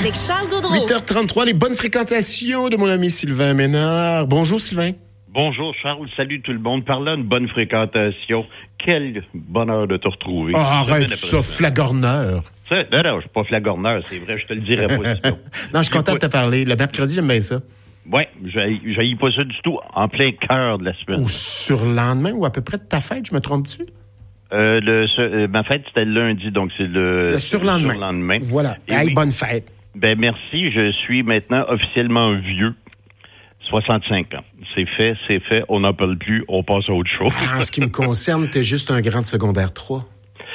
avec Charles Gaudreau. 8h33, les bonnes fréquentations de mon ami Sylvain Ménard. Bonjour Sylvain. Bonjour Charles, salut tout le monde. Parlant de bonne fréquentation, quel bonheur de te retrouver. Arrête ça, flagorneur. Non, je suis pas flagorneur, c'est vrai, je te le dirais pas du tout. Non, je suis content de te parler. Le mercredi, j'aime bien ça. Oui, j'haïs pas ça du tout, en plein cœur de la semaine. Au surlendemain ou à peu près de ta fête, je me trompe-tu? Ma fête, c'était le lundi, donc c'est le surlendemain. Voilà. Hey, oui. Bonne fête. Ben merci, je suis maintenant officiellement vieux. 65 ans. C'est fait, on n'en parle plus, on passe à autre chose. En ce qui me concerne, t'es juste un grand de secondaire 3.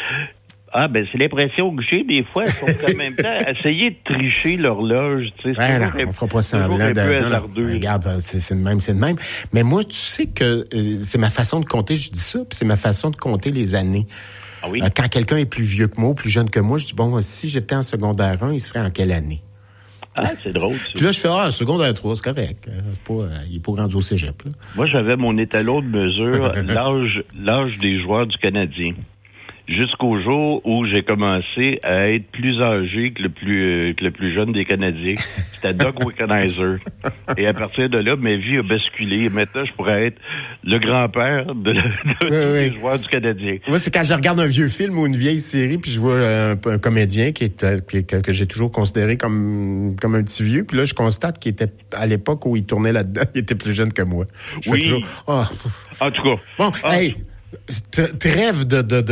Ah, ben, c'est l'impression que j'ai des fois. Ils sont quand même essayer de tricher l'horloge, tu sais. On fera pas semblant de... Regarde, c'est de même. Mais moi, tu sais que c'est ma façon de compter, je dis ça, puis c'est ma façon de compter les années. Ah oui? Quand quelqu'un est plus vieux que moi, plus jeune que moi, je dis, bon, si j'étais en secondaire 1, il serait en quelle année? Ah, c'est drôle, ça. Puis là, je fais, secondaire 3, c'est correct. Il est pas rendu au cégep, là. Moi, j'avais mon étalon de mesure, l'âge des joueurs du Canadien. Jusqu'au jour où j'ai commencé à être plus âgé que le plus jeune des Canadiens. C'était Doug Wickenheiser. Et à partir de là, ma vie a basculé. Maintenant, je pourrais être le grand-père des joueurs du Canadien. Moi, c'est quand je regarde un vieux film ou une vieille série, puis je vois un comédien que j'ai toujours considéré comme un petit vieux. Puis là, je constate qu'il était, à l'époque où il tournait là-dedans, il était plus jeune que moi. Oui. Toujours, en tout cas. Bon, hey... Trêve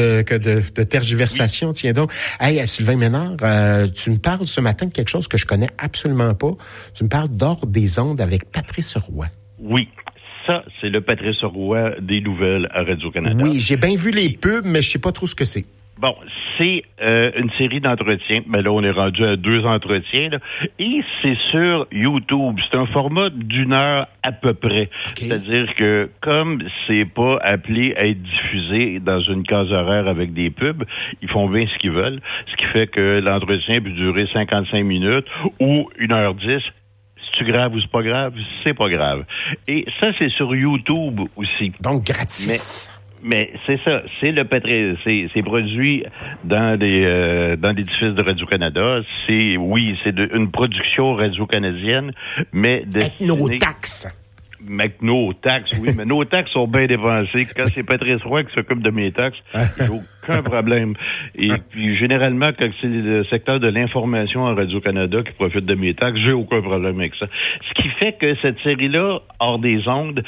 de tergiversation, tiens donc. Hey, Sylvain Ménard, tu me parles ce matin de quelque chose que je connais absolument pas. Tu me parles d'Hors des ondes avec Patrice Roy. Oui, ça, c'est le Patrice Roy des nouvelles à Radio-Canada. Oui, j'ai bien vu les pubs, mais je sais pas trop ce que c'est. Bon, c'est une série d'entretiens. Mais là, on est rendu à 2 entretiens. Là. Et c'est sur YouTube. C'est un format d'1 heure à peu près. Okay. C'est-à-dire que comme c'est pas appelé à être diffusé dans une case horaire avec des pubs, ils font bien ce qu'ils veulent. Ce qui fait que l'entretien peut durer 55 minutes ou 1h10. C'est-tu grave ou c'est pas grave? C'est pas grave. Et ça, c'est sur YouTube aussi. Donc, gratis. Mais c'est ça, c'est c'est produit dans l'édifice de Radio-Canada. C'est une production radio-canadienne, mais avec nos taxes. Avec nos taxes, oui, mais nos taxes sont bien dépensées. Quand c'est Patrice Roy qui s'occupe de mes taxes, j'ai aucun problème. Et puis, généralement, quand c'est le secteur de l'information en Radio-Canada qui profite de mes taxes, j'ai aucun problème avec ça. Ce qui fait que cette série-là, Hors des ondes,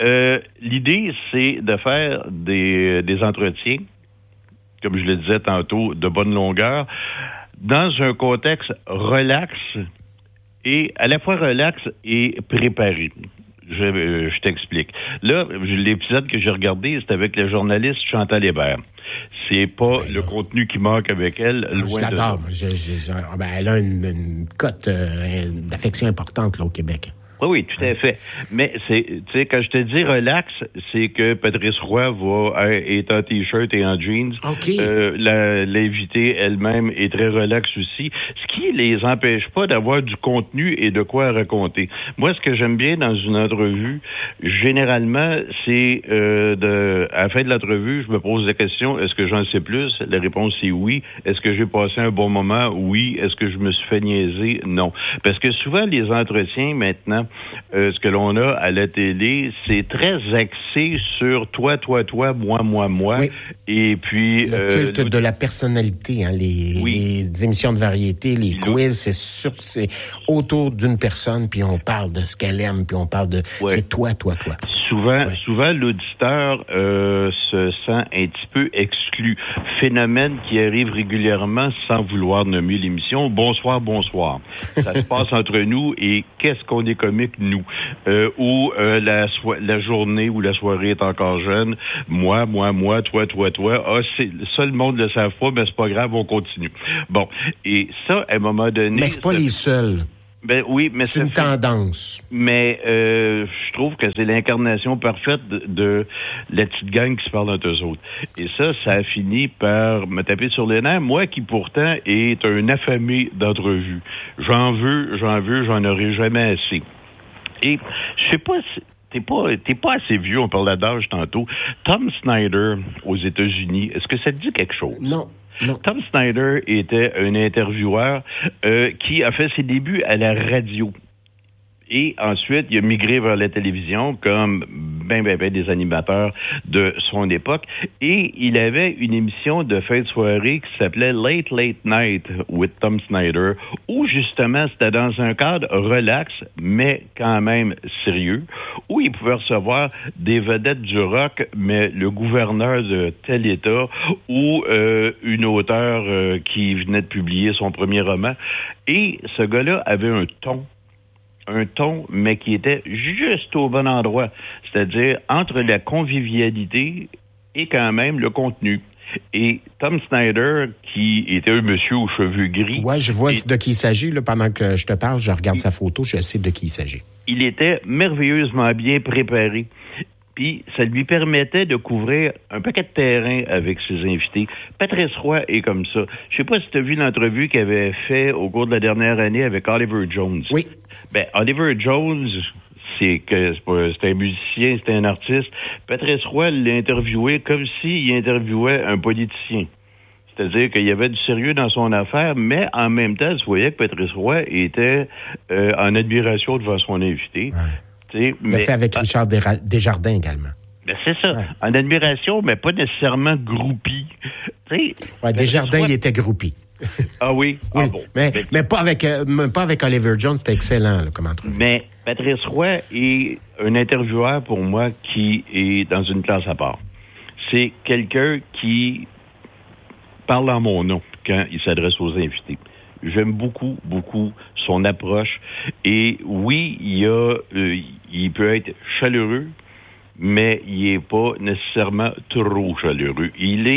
l'idée, c'est de faire des entretiens, comme je le disais tantôt, de bonne longueur, dans un contexte relax et à la fois relax et préparé. Je t'explique. Là, l'épisode que j'ai regardé, c'était avec la journaliste Chantal Hébert. C'est pas le contenu qui manque avec elle, loin de là. Elle a une cote d'affection importante là, au Québec. Oui, tout à fait. Mais tu sais, quand je te dis relax, c'est que Patrice Roy est en t-shirt et en jeans. Okay. L'invitée elle-même est très relax aussi, ce qui les empêche pas d'avoir du contenu et de quoi raconter. Moi, ce que j'aime bien dans une entrevue, généralement, c'est à la fin de l'entrevue, je me pose la question, est-ce que j'en sais plus? La réponse est oui. Est-ce que j'ai passé un bon moment? Oui. Est-ce que je me suis fait niaiser? Non. Parce que souvent, les entretiens, maintenant, ce que l'on a à la télé, c'est très axé sur toi, moi. Oui. Et puis... Le culte de la personnalité, hein, les émissions de variété, les quiz, c'est autour d'une personne, puis on parle de ce qu'elle aime, puis on parle de... Ouais. C'est toi. Souvent, l'auditeur se sent un petit peu exclu. Phénomène qui arrive régulièrement sans vouloir nommer l'émission. Bonsoir. Ça se passe entre nous et qu'est-ce qu'on est comique, nous? Ou la journée ou la soirée est encore jeune. Moi, toi. Ah, ça, le monde le savent pas, mais c'est pas grave, on continue. Bon, et ça, à un moment donné... Mais c'est pas les seuls. Ben oui, mais c'est une tendance. Mais je trouve que c'est l'incarnation parfaite de la petite gang qui se parle entre eux autres. Et ça a fini par me taper sur les nerfs. Moi qui pourtant est un affamé d'entrevues. J'en veux, j'en aurai jamais assez. Et je sais pas si t'es pas assez vieux, on parlait d'âge tantôt. Tom Snyder aux États-Unis, est-ce que ça te dit quelque chose? Non. Non. Tom Snyder était un intervieweur qui a fait ses débuts à la radio. Et ensuite, il a migré vers la télévision comme ben des animateurs de son époque. Et il avait une émission de fin de soirée qui s'appelait Late Night with Tom Snyder, où justement, c'était dans un cadre relax, mais quand même sérieux, où il pouvait recevoir des vedettes du rock, mais le gouverneur de tel État ou une auteure qui venait de publier son premier roman. Et ce gars-là avait un ton, mais qui était juste au bon endroit, c'est-à-dire entre la convivialité et quand même le contenu. Et Tom Snyder, qui était un monsieur aux cheveux gris... Ouais, je vois de qui il s'agit. Là, pendant que je te parle, je regarde sa photo, je sais de qui il s'agit. Il était merveilleusement bien préparé. Puis ça lui permettait de couvrir un paquet de terrain avec ses invités. Patrice Roy est comme ça. Je sais pas si tu as vu l'entrevue qu'il avait fait au cours de la dernière année avec Oliver Jones. Oui. Ben, Oliver Jones, c'est un musicien, c'est un artiste. Patrice Roy l'a interviewé comme s'il interviewait un politicien. C'est-à-dire qu'il y avait du sérieux dans son affaire, mais en même temps, tu voyais que Patrice Roy était en admiration devant son invité. Ouais. Le fait avec Richard Desjardins également. Ben c'est ça. Ouais. En admiration, mais pas nécessairement groupie. Ouais, Desjardins, il était groupie. Ah oui? Oui. Ah bon. Mais pas avec Oliver Jones, c'était excellent là, comme entrevue. Mais Patrice Roy est un intervieweur pour moi qui est dans une classe à part. C'est quelqu'un qui parle en mon nom quand il s'adresse aux invités. J'aime beaucoup son approche. Et oui, il peut être chaleureux, mais il n'est pas nécessairement trop chaleureux.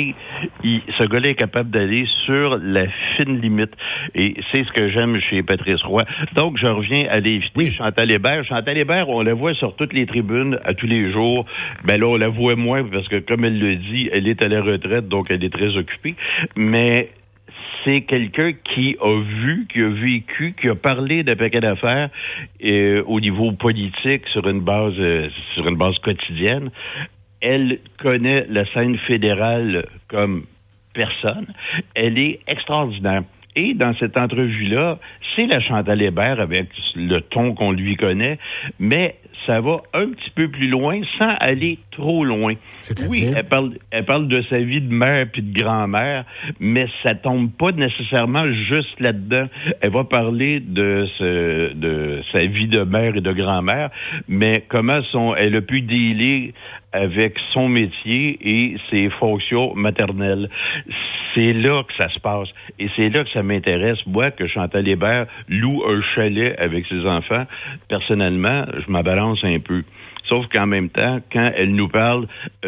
Ce gars-là est capable d'aller sur la fine limite. Et c'est ce que j'aime chez Patrice Roy. Donc, je reviens à l'invité Chantal Hébert. Chantal Hébert, on la voit sur toutes les tribunes à tous les jours. Ben là, on la voit moins parce que, comme elle le dit, elle est à la retraite, donc elle est très occupée. Mais c'est quelqu'un qui a vécu, qui a parlé de paquet d'affaires au niveau politique sur une base quotidienne. Elle connaît la scène fédérale comme personne. Elle est extraordinaire. Et dans cette entrevue-là, c'est la Chantal Hébert avec le ton qu'on lui connaît, mais ça va un petit peu plus loin sans aller trop loin. Oui, elle parle de sa vie de mère puis de grand-mère, mais ça tombe pas nécessairement juste là-dedans. Elle va parler de sa vie de mère et de grand-mère, mais comment elle a pu dealer avec son métier et ses fonctions maternelles. C'est là que ça se passe. Et c'est là que ça m'intéresse, moi, que Chantal Hébert loue un chalet avec ses enfants. Personnellement, je m'en balance un peu. Sauf qu'en même temps, quand elle nous parle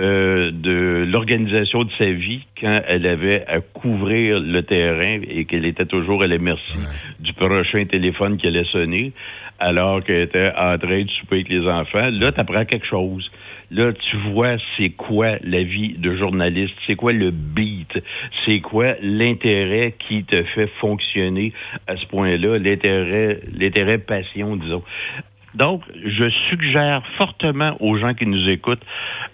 de l'organisation de sa vie, quand elle avait à couvrir le terrain et qu'elle était toujours à la merci du prochain téléphone qui allait sonner, alors qu'elle était en train de souper avec les enfants, là, t'apprends quelque chose. Là, tu vois c'est quoi la vie de journaliste, c'est quoi le beat, c'est quoi l'intérêt qui te fait fonctionner à ce point-là, l'intérêt passion, disons. Donc, je suggère fortement aux gens qui nous écoutent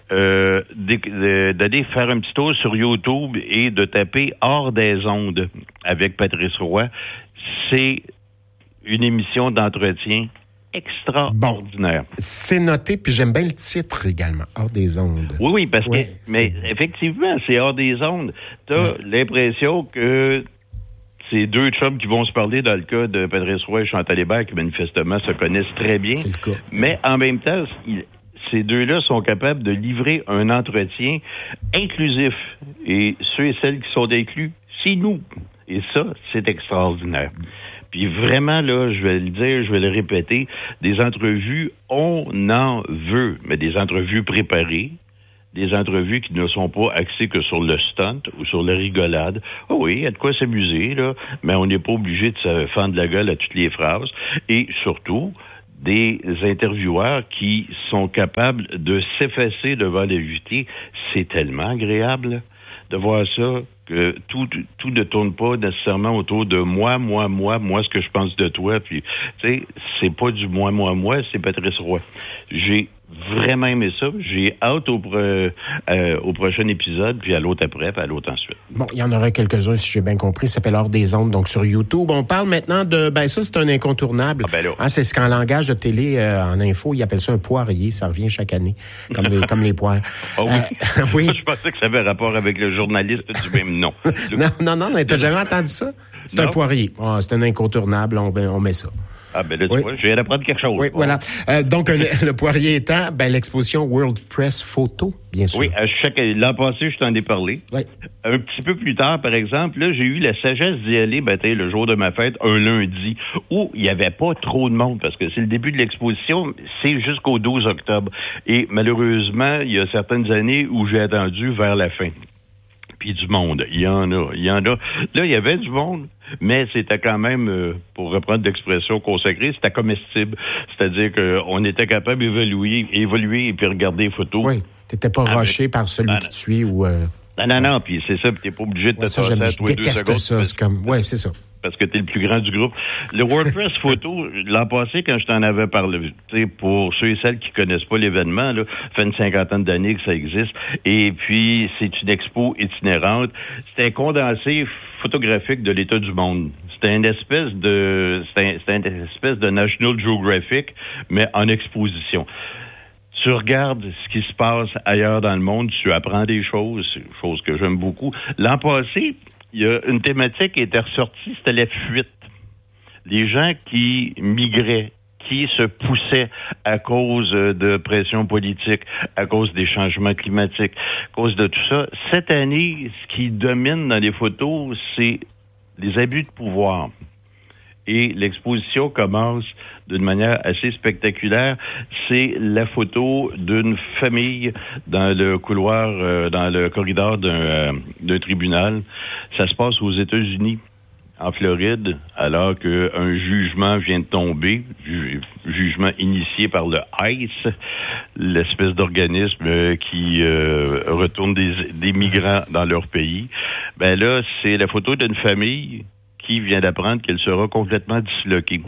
d'aller faire un petit tour sur YouTube et de taper « Hors des ondes » avec Patrice Roy. C'est une émission d'entretien extraordinaire. Bon, c'est noté, puis j'aime bien le titre également, « Hors des ondes ». Oui, parce que, mais effectivement, c'est « Hors des ondes ». T'as l'impression que c'est deux chums qui vont se parler dans le cas de Patrice Roy et Chantal Hébert, qui manifestement se connaissent très bien. C'est le cas. Mais en même temps, ces deux-là sont capables de livrer un entretien inclusif. Et ceux et celles qui sont inclus, c'est nous. Et ça, c'est extraordinaire. Puis vraiment, là, je vais le dire, je vais le répéter, des entrevues, on en veut, mais des entrevues préparées, des entrevues qui ne sont pas axées que sur le stunt ou sur la rigolade. Oh oui, il y a de quoi s'amuser, là, mais on n'est pas obligé de se fendre la gueule à toutes les phrases. Et surtout, des intervieweurs qui sont capables de s'effacer devant l'invité. C'est tellement agréable de voir ça, que tout ne tourne pas nécessairement autour de moi, ce que je pense de toi. Puis, tu sais, c'est pas du moi, c'est Patrice Roy. J'ai vraiment aimé ça. J'ai hâte au prochain épisode, puis à l'autre après, puis à l'autre ensuite. Bon, il y en aura quelques-uns, si j'ai bien compris. Ça s'appelle Hors des ondes, donc sur YouTube. On parle maintenant de... ça, c'est un incontournable. C'est ce qu'en langage de télé, en info, ils appellent ça un poirier. Ça revient chaque année, comme les poires. Ah oui? Oui. Je pensais que ça avait rapport avec le journaliste du même nom. Non, mais t'as jamais entendu ça? C'est un poirier. C'est un incontournable, on met ça. Ah, là, tu vois, je viens d'apprendre quelque chose. Oui, voilà. Donc, le poirier étant, l'exposition World Press Photo, bien sûr. Oui, l'an passé, je t'en ai parlé. Oui. Un petit peu plus tard, par exemple, là, j'ai eu la sagesse d'y aller, le jour de ma fête, un lundi, où il n'y avait pas trop de monde, parce que c'est le début de l'exposition, c'est jusqu'au 12 octobre. Et malheureusement, il y a certaines années où j'ai attendu vers la fin. Puis du monde, il y en a. Là, il y avait du monde, mais c'était quand même, pour reprendre l'expression consacrée, c'était comestible. C'est-à-dire qu'on était capable d'évoluer et puis regarder les photos. Oui, t'étais pas rushé par celui qui te suit ou... Non, puis c'est ça, puis t'es pas obligé de te tasser à tous les 2 secondes. Ça, c'est comme... Oui, c'est ça. Parce que t'es le plus grand du groupe. Le WordPress Photo, l'an passé, quand je t'en avais parlé, pour ceux et celles qui connaissent pas l'événement, là, ça fait une 50aine d'années que ça existe. Et puis, c'est une expo itinérante. C'était un condensé photographique de l'état du monde. C'était une espèce de National Geographic, mais en exposition. Tu regardes ce qui se passe ailleurs dans le monde, tu apprends des choses que j'aime beaucoup. L'an passé, il y a une thématique qui était ressortie, c'était la fuite. Les gens qui migraient, qui se poussaient à cause de pression politique, à cause des changements climatiques, à cause de tout ça. Cette année, ce qui domine dans les photos, c'est les abus de pouvoir. Et l'exposition commence d'une manière assez spectaculaire. C'est la photo d'une famille dans le couloir, dans le corridor d'un tribunal. Ça se passe aux États-Unis, en Floride, alors qu'un jugement vient de tomber, jugement initié par le ICE, l'espèce d'organisme qui retourne des migrants dans leur pays. Là, c'est la photo d'une famille qui vient d'apprendre qu'elle sera complètement disloquée.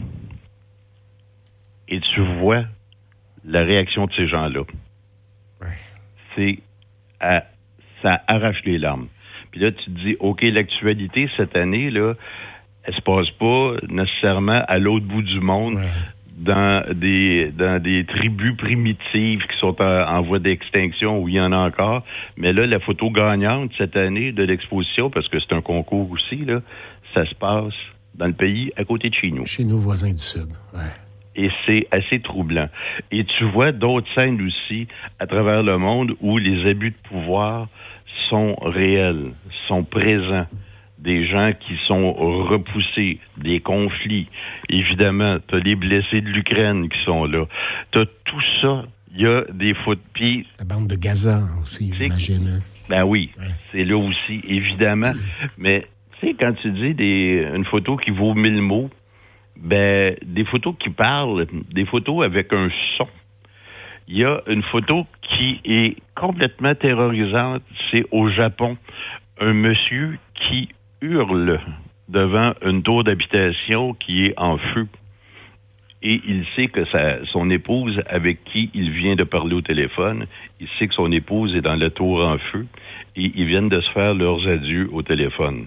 Et tu vois la réaction de ces gens-là. Ouais. Ça arrache les larmes. Puis là, tu te dis, OK, l'actualité, cette année, là, elle se passe pas nécessairement à l'autre bout du monde, dans des tribus primitives qui sont en voie d'extinction, où il y en a encore. Mais là, la photo gagnante cette année de l'exposition, parce que c'est un concours aussi, là, ça se passe dans le pays à côté de chez nous. Chez nos voisins du Sud, ouais. Et c'est assez troublant. Et tu vois d'autres scènes aussi à travers le monde où les abus de pouvoir sont réels, sont présents. Des gens qui sont repoussés, des conflits. Évidemment, tu as les blessés de l'Ukraine qui sont là. Tu as tout ça. Il y a des fautes. Puis la bande de Gaza aussi, j'imagine. Ben oui, c'est là aussi, évidemment. Mais tu sais, quand tu dis une photo qui vaut 1000 mots, des photos qui parlent, des photos avec un son. Il y a une photo qui est complètement terrorisante. C'est au Japon. Un monsieur qui hurle devant une tour d'habitation qui est en feu. Et il sait que son épouse, avec qui il vient de parler au téléphone, il sait que son épouse est dans la tour en feu et ils viennent de se faire leurs adieux au téléphone.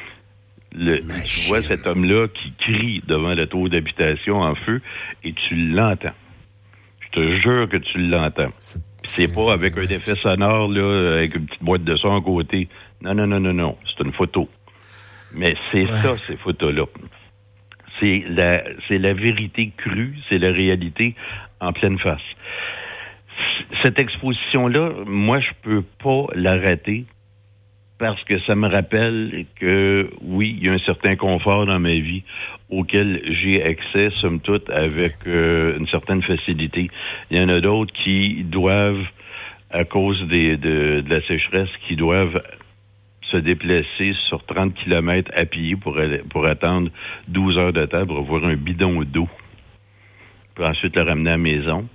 Tu vois cet homme-là qui crie devant la tour d'habitation en feu et tu l'entends. Je te jure que tu l'entends. C'est pas avec un effet sonore, là, avec une petite boîte de son à côté. Non. C'est une photo. Mais c'est ça, ces photos-là. C'est la vérité crue, c'est la réalité en pleine face. Cette exposition-là, moi, je peux pas la rater parce que ça me rappelle que, oui, il y a un certain confort dans ma vie auquel j'ai accès, somme toute, avec une certaine facilité. Il y en a d'autres qui doivent, à cause de la sécheresse, qui doivent se déplacer sur 30 km à pied pour attendre 12 heures de temps pour avoir un bidon d'eau, pour ensuite le ramener à la maison.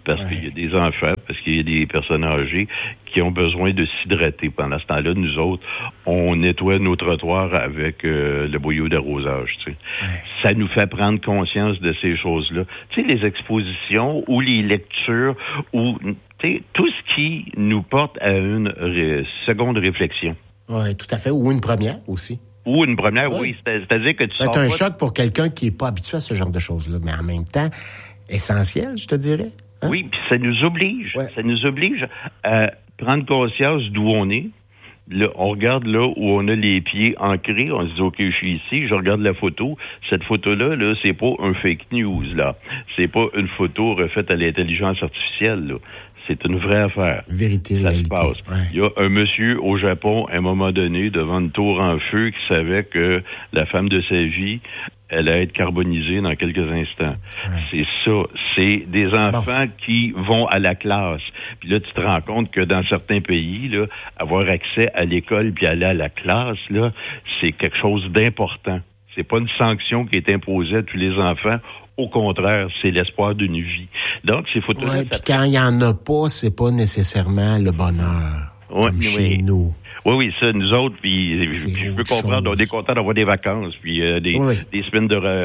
parce qu'il y a des enfants, parce qu'il y a des personnes âgées qui ont besoin de s'hydrater. Pendant ce temps-là, nous autres, on nettoie nos trottoirs avec le boyau d'arrosage. Tu sais. Ça nous fait prendre conscience de ces choses-là. Tu sais, les expositions ou les lectures ou tout ce qui nous porte à une seconde réflexion. Oui, tout à fait. Ou une première aussi. Ou une première, oui. C'est-à-dire que tu sors c'est un choc pour quelqu'un qui n'est pas habitué à ce genre de choses-là, mais en même temps, essentiel, je te dirais. Hein? Oui, puis ça nous oblige. Ouais. Ça nous oblige à prendre conscience d'où on est. Là, on regarde là où on a les pieds ancrés, on se dit, OK, je suis ici, je regarde la photo. Cette photo-là, là, c'est pas un fake news, là. C'est pas une photo refaite à l'intelligence artificielle, là. C'est une vraie affaire. Vérité, ça réalité. se passe. Ouais. Il y a un monsieur au Japon, à un moment donné, devant une tour en feu, qui savait que la femme de sa vie allait être carbonisée dans quelques instants. Ouais. C'est ça. C'est des enfants qui vont à la classe. Puis là, tu te rends compte que dans certains pays, là, avoir accès à l'école puis aller à la classe, là, c'est quelque chose d'important. C'est pas une sanction qui est imposée à tous les enfants. Au contraire, c'est l'espoir d'une vie. Donc, ces photos-là... Oui, puis quand il n'y en a pas, c'est pas nécessairement le bonheur, comme chez nous. Oui, ça, nous autres, puis je peux comprendre, on est content d'avoir des vacances, puis des semaines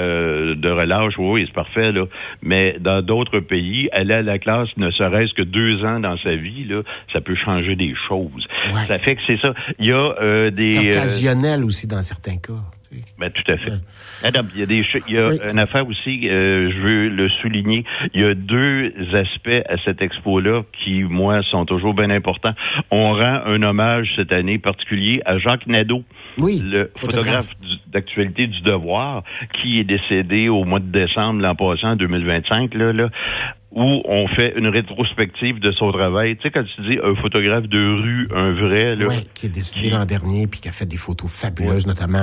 de relâche, oui, c'est parfait, là. Mais dans d'autres pays, aller à la classe, ne serait-ce que 2 ans dans sa vie, là, ça peut changer des choses. Ouais. Ça fait que c'est ça. Il y a des... C'est occasionnel aussi dans certains cas. Ben, tout à fait. Adam, il y a une affaire aussi, je veux le souligner. Il y a 2 aspects à cette expo-là qui, moi, sont toujours bien importants. On rend un hommage cette année particulier à Jacques Nadeau, le photographe d'actualité du Devoir, qui est décédé au mois de décembre l'an passé, en 2025, là, où on fait une rétrospective de son travail. Tu sais, quand tu dis un photographe de rue, un vrai... Oui, qui est décédé l'an dernier, puis qui a fait des photos fabuleuses, notamment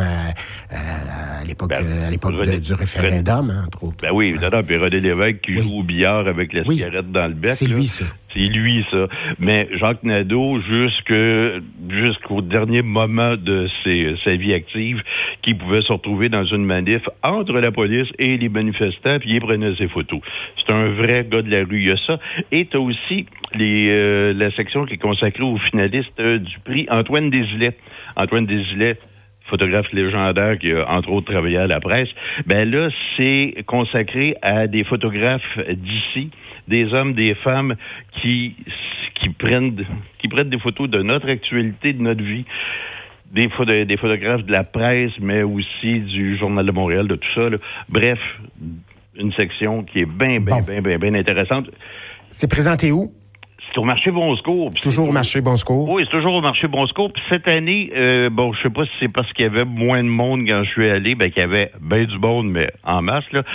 à l'époque, du référendum, entre autres. Ben oui, puis René Lévesque qui joue au billard avec la cigarette dans le bec. C'est lui, ça. C'est lui, ça. Mais Jacques Nadeau, jusqu'au dernier moment de sa vie active, qui pouvait se retrouver dans une manif entre la police et les manifestants, puis il prenait ses photos. C'est un vrai gars de la rue, il y a ça. Et tu as aussi la section qui est consacrée aux finalistes du prix Antoine Désilet. Antoine Désilet, photographe légendaire qui a, entre autres, travaillé à la presse. Ben là, c'est consacré à des photographes d'ici, des hommes, des femmes qui prennent des photos de notre actualité, de notre vie. Des photographes de la presse, mais aussi du Journal de Montréal, de tout ça, là. Bref, une section qui est bien intéressante. C'est présenté où? C'est au marché Bon Secours. Toujours au marché Bon Secours? Oui, c'est toujours au marché Bon Secours. Puis cette année, je sais pas si c'est parce qu'il y avait moins de monde quand je suis allé, qu'il y avait bien du monde, mais en masse, là.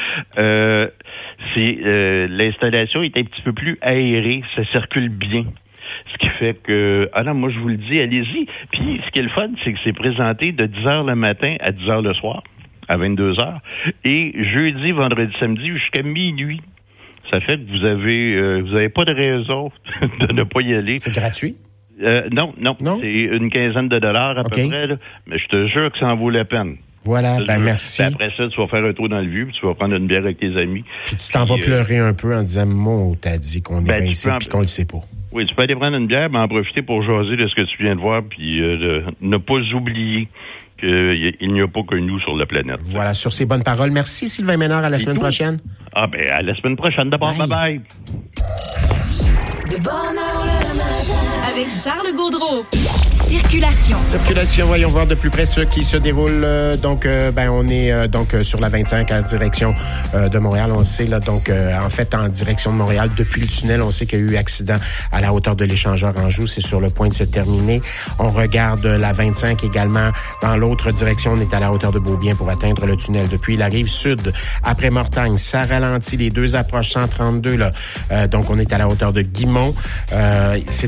L'installation est un petit peu plus aérée, ça circule bien. Ce qui fait que... Ah non, moi, je vous le dis, allez-y. Puis, ce qui est le fun, c'est que c'est présenté de 10h le matin à 10h le soir, à 22h, et jeudi, vendredi, samedi, jusqu'à minuit. Ça fait que vous avez pas de raison de ne pas y aller. C'est gratuit? Non. C'est une quinzaine de dollars à peu près, là. Mais je te jure que ça en vaut la peine. Voilà, merci. Puis après ça, tu vas faire un tour dans le vieux, puis tu vas prendre une bière avec tes amis. Puis tu t'en vas pleurer un peu en disant, t'as dit qu'on est bien ici, puis qu'on le sait pas. Oui, tu peux aller prendre une bière, mais en profiter pour jaser de ce que tu viens de voir, puis ne pas oublier qu'il n'y a pas que nous sur la planète. Voilà, sur ces bonnes paroles. Merci, Sylvain Ménard. À la semaine prochaine. Ah, à la semaine prochaine. D'abord, bye-bye. De bonne heure le matin. Avec Charles Gaudreau. Circulation, voyons voir de plus près ce qui se déroule. On est sur la 25 en direction de Montréal. On sait, là, en direction de Montréal, depuis le tunnel, on sait qu'il y a eu accident à la hauteur de l'échangeur Anjou. C'est sur le point de se terminer. On regarde la 25 également. Dans l'autre direction, on est à la hauteur de Beaubien pour atteindre le tunnel. Depuis la rive sud, après Mortagne, ça ralentit les 2 approches 132, là. Donc, on est à la hauteur de Guimont. C'est encore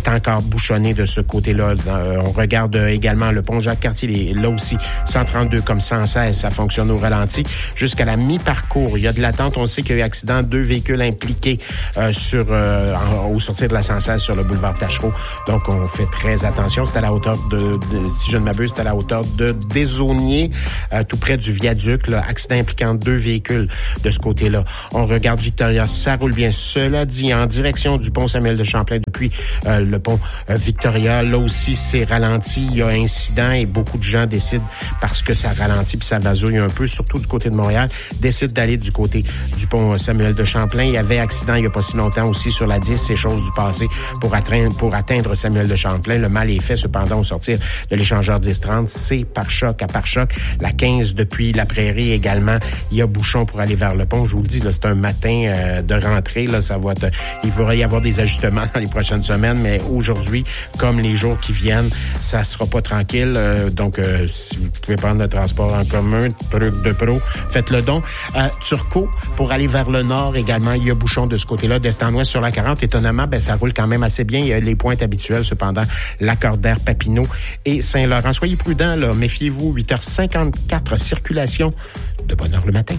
bouchonné de ce côté-là. On regarde également le pont Jacques-Cartier, là aussi, 132 comme 116, ça fonctionne au ralenti. Jusqu'à la mi-parcours, il y a de l'attente. On sait qu'il y a eu accident, 2 véhicules impliqués au sortir de la 116 sur le boulevard Tachereau. Donc, on fait très attention. C'est à la hauteur si je ne m'abuse, c'est à la hauteur de Desaulniers, tout près du viaduc, là, accident impliquant 2 véhicules de ce côté-là. On regarde Victoria, ça roule bien. Cela dit, en direction du pont Samuel de Champlain depuis le pont Victoria, là aussi, c'est ralenti. Il y a incident et beaucoup de gens décident, parce que ça ralentit puis ça vasouille un peu, surtout du côté de Montréal, décident d'aller du côté du pont Samuel de Champlain. Il y avait accident il n'y a pas si longtemps aussi sur la 10, c'est chose du passé pour atteindre Samuel de Champlain. Le mal est fait cependant au sortir de l'échangeur 10-30. C'est par choc à par choc. La 15 depuis la Prairie également, il y a bouchon pour aller vers le pont. Je vous le dis, là, c'est un matin de rentrée. Là, il va y avoir des ajustements dans les prochaines semaines, mais aujourd'hui, comme les jours qui viennent, ça sera pas tranquille. Donc, si vous pouvez prendre le transport en commun, truc de pro, faites le don. Turcot, pour aller vers le nord également, il y a bouchon de ce côté-là. D'est en ouest sur la 40, étonnamment, ça roule quand même assez bien. Il y a les pointes habituelles, cependant, Lacordaire, Papineau et Saint-Laurent. Soyez prudents, là. Méfiez-vous. 8h54, circulation de bonne heure le matin.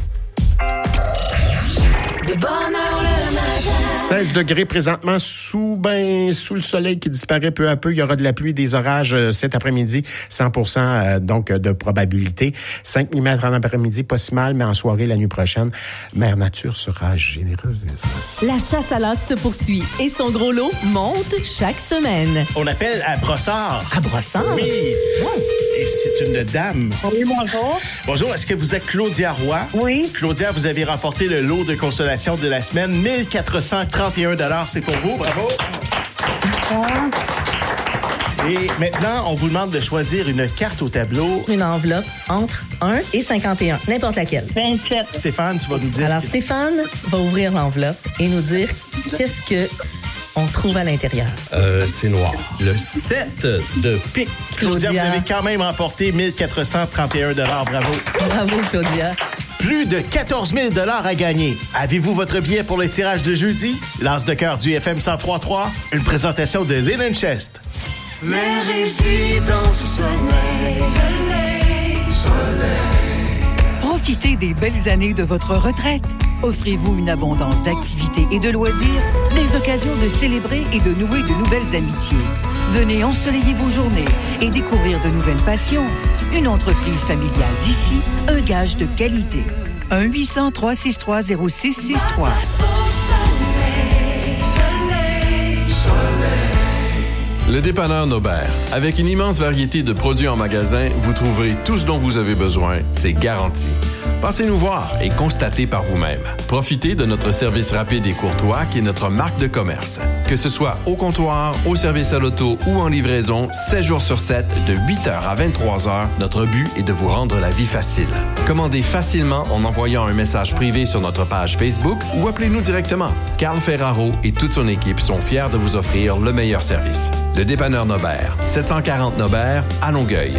De bonne heure le matin. 16 degrés présentement sous le soleil qui disparaît peu à peu. Il y aura de la pluie, des orages cet après-midi, 100% donc de probabilité. 5 mm en après-midi, pas si mal, mais en soirée, la nuit prochaine, Mère Nature sera généreuse. La chasse à l'as se poursuit et son gros lot monte chaque semaine. On appelle à Brossard. À Brossard? Oui. Et c'est une dame. Oui, bonjour. Bonjour, est-ce que vous êtes Claudia Roy? Oui. Claudia, vous avez remporté le lot de consolation de la semaine. 1431 $, c'est pour vous. Bravo. Et maintenant, on vous demande de choisir une carte au tableau. Une enveloppe entre 1 et 51, n'importe laquelle. 27. Stéphane, tu vas nous dire... Alors, Stéphane va ouvrir l'enveloppe et nous dire qu'est-ce que on trouve à l'intérieur. C'est noir. Le 7 de pique. Claudia, vous avez quand même remporté 1431 $. Bravo. Bravo, Claudia. Plus de 14 000 $ à gagner. Avez-vous votre billet pour le tirage de jeudi? L'As de cœur du FM 103.3, une présentation de Linen Chest. Mais résidence soleil. Profitez des belles années de votre retraite. Offrez-vous une abondance d'activités et de loisirs, des occasions de célébrer et de nouer de nouvelles amitiés. Venez ensoleiller vos journées et découvrir de nouvelles passions. Une entreprise familiale d'ici, un gage de qualité. 1-800-363-0663. Le dépanneur Nobert. Avec une immense variété de produits en magasin, vous trouverez tout ce dont vous avez besoin. C'est garanti. Passez nous voir et constatez par vous-même. Profitez de notre service rapide et courtois qui est notre marque de commerce. Que ce soit au comptoir, au service à l'auto ou en livraison, 7 jours sur 7, de 8h à 23h, notre but est de vous rendre la vie facile. Commandez facilement en envoyant un message privé sur notre page Facebook ou appelez-nous directement. Carl Ferraro et toute son équipe sont fiers de vous offrir le meilleur service. Le dépanneur Nobert, 740 Nobert, à Longueuil.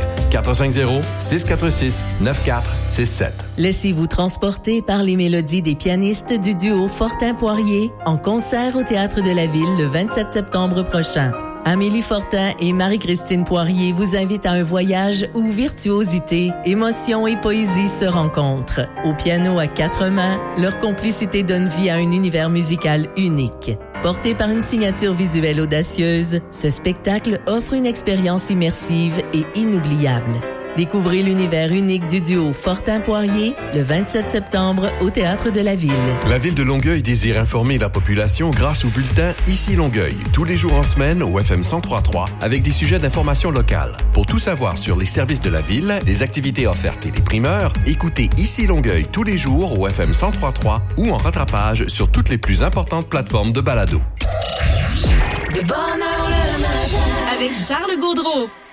450-646-9467. Laissez-vous transporter par les mélodies des pianistes du duo Fortin-Poirier en concert au Théâtre de la Ville le 27 septembre prochain. Amélie Fortin et Marie-Christine Poirier vous invitent à un voyage où virtuosité, émotion et poésie se rencontrent. Au piano à 4 mains, leur complicité donne vie à un univers musical unique. Porté par une signature visuelle audacieuse, ce spectacle offre une expérience immersive et inoubliable. Découvrez l'univers unique du duo Fortin-Poirier le 27 septembre au Théâtre de la Ville. La Ville de Longueuil désire informer la population grâce au bulletin Ici Longueuil, tous les jours en semaine au FM 103.3 avec des sujets d'information locale. Pour tout savoir sur les services de la Ville, les activités offertes et les primeurs, écoutez Ici Longueuil tous les jours au FM 103.3 ou en rattrapage sur toutes les plus importantes plateformes de balado. De bonne heure le matin. Avec Charles Gaudreau.